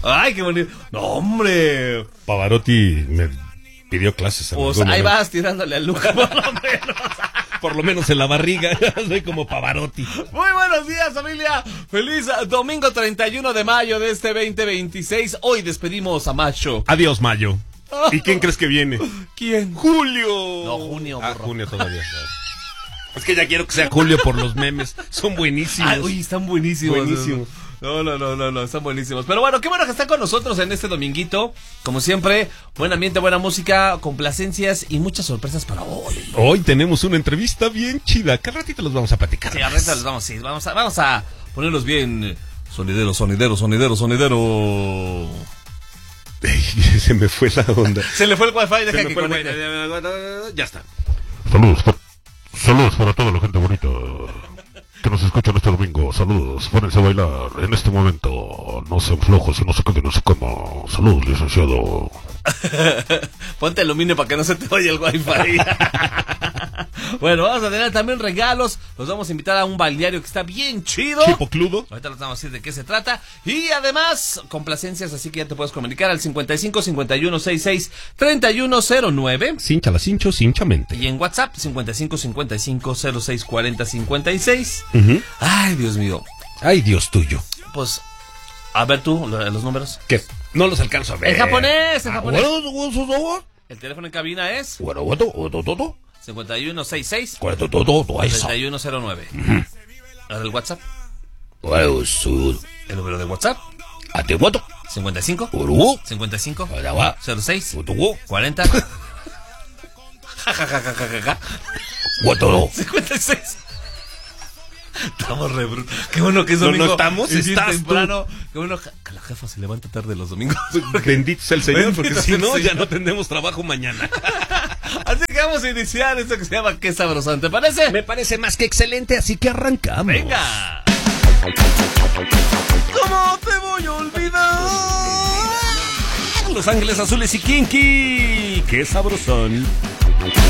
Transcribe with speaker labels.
Speaker 1: Ay, qué bonito. No, hombre.
Speaker 2: Pavarotti me pidió clases.
Speaker 1: Pues ahí vas tirándole al Luca, por lo menos.
Speaker 2: Por lo menos en la barriga. Soy como Pavarotti.
Speaker 1: Muy buenos días, familia. Feliz domingo 31 de mayo de este 2026. Hoy despedimos a Macho.
Speaker 2: Adiós, Mayo. ¿Y quién crees que viene?
Speaker 1: ¿Quién?
Speaker 2: ¡Julio!
Speaker 1: No, junio.
Speaker 2: Junio todavía. Es que ya quiero que sea Julio por los memes. Son buenísimos.
Speaker 1: Uy, están buenísimos.
Speaker 2: Buenísimos.
Speaker 1: No, están buenísimos. Pero bueno, qué bueno que están con nosotros en este dominguito. Como siempre, buen ambiente, buena música, complacencias y muchas sorpresas para hoy.
Speaker 2: Hoy tenemos una entrevista bien chida. ¿Qué ratito los vamos a platicar?
Speaker 1: Sí, ahorita los vamos a ponerlos bien. Sonidero.
Speaker 2: Se me fue la onda.
Speaker 1: Se le fue el wifi, deja que conecte.
Speaker 2: Ya está.
Speaker 3: Saludos para toda la gente bonita que nos escuchan este domingo. Saludos, pónganse a bailar en este momento. No sean flojos y no se caigan en su cama. Saludos, licenciado.
Speaker 1: Ponte aluminio para que no se te vaya el wifi. Bueno, vamos a tener también regalos. Los vamos a invitar a un balneario que está bien chido.
Speaker 2: Chipocludo.
Speaker 1: Ahorita les vamos a decir de qué se trata. Y además, complacencias, así que ya te puedes comunicar al 55 51 66 3109.
Speaker 2: Cincha la cincho, cinchamente.
Speaker 1: Y en WhatsApp, 55 55 06 40 56. Ay, Dios mío.
Speaker 2: Ay, Dios tuyo.
Speaker 1: Pues, a ver tú, los números.
Speaker 2: ¿Qué? No los alcanzo a ver.
Speaker 1: En japonés.
Speaker 2: El
Speaker 1: El teléfono en cabina es 5166 3109. Ahora el WhatsApp. El número de WhatsApp. 55 55 06 40 56. Estamos re brutos. Qué bueno que es domingo.
Speaker 2: No estamos,
Speaker 1: es bien
Speaker 2: estás
Speaker 1: temprano. Qué bueno que la jefa se levanta tarde los domingos.
Speaker 2: Bendito sea el Señor, porque
Speaker 1: Bendito
Speaker 2: si
Speaker 1: sea el
Speaker 2: no,
Speaker 1: Señor.
Speaker 2: ya no tendremos trabajo mañana.
Speaker 1: Así que vamos a iniciar esto que se llama Qué Sabrosón, ¿te parece?
Speaker 2: Me parece más que excelente, así que arrancamos.
Speaker 1: ¡Venga! ¿Cómo te voy a olvidar?
Speaker 2: Los Ángeles Azules y Kinky. ¡Qué sabrosón!